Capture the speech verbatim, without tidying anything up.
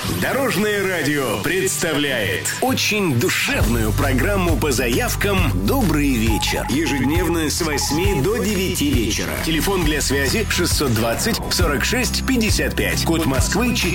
Дорожное радио представляет очень душевную программу по заявкам «Добрый вечер». Ежедневно с восьми до девяти вечера. Телефон для связи шестьсот двадцать сорок шесть пятьдесят пять. Код Москвы четыре.